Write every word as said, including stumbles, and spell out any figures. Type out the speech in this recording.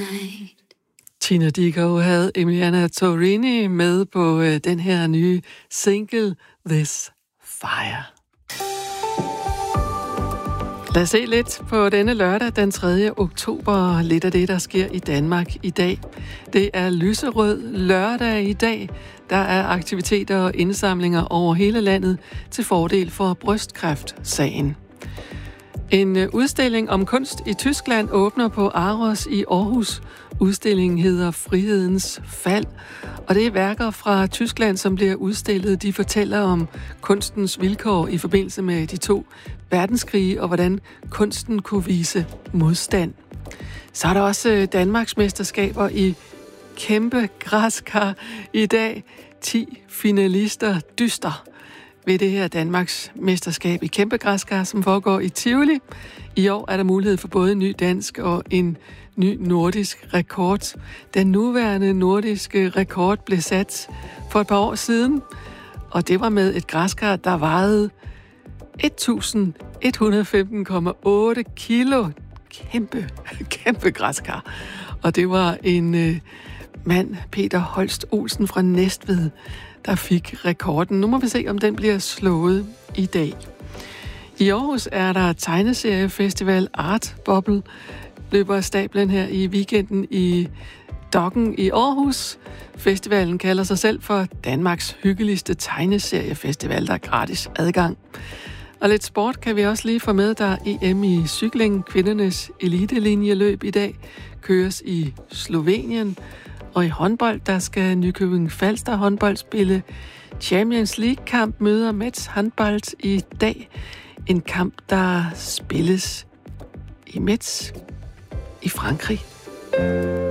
Tina Dickow havde Emiliana Torrini med på øh, den her nye single, This Fire. Lad os se lidt på denne lørdag, den tredje oktober, lidt af det, der sker i Danmark i dag. Det er lyserød lørdag i dag. Der er aktiviteter og indsamlinger over hele landet til fordel for brystkræftsagen. En udstilling om kunst i Tyskland åbner på Aros i Aarhus. Udstillingen hedder Frihedens Fald, og det er værker fra Tyskland, som bliver udstillet. De fortæller om kunstens vilkår i forbindelse med de to verdenskrige, og hvordan kunsten kunne vise modstand. Så er der også Danmarks mesterskaber i kæmpe græskar i dag. ti finalister dyster ved det her Danmarks mesterskab i kæmpe græskar, som foregår i Tivoli. I år er der mulighed for både en ny dansk og en ny nordisk rekord. Den nuværende nordiske rekord blev sat for et par år siden, og det var med et græskar, der vejede et tusind et hundrede og femten komma otte kilo. Kæmpe, kæmpe græskar. Og det var en øh, mand, Peter Holst Olsen fra Næstved, der fik rekorden. Nu må vi se, om den bliver slået i dag. I Aarhus er der tegneseriefestival Art Bubble. Løber af stablen her i weekenden i Dokken i Aarhus. Festivalen kalder sig selv for Danmarks hyggeligste tegneseriefestival, der er gratis adgang. Og lidt sport kan vi også lige få med, der er E M i cykling. Kvindernes elitelinjeløb i dag køres i Slovenien. Og i håndbold, der skal Nykøbing Falster håndbold spille Champions League-kamp, møder Metz håndbold i dag. En kamp, der spilles i Metz i Frankrig.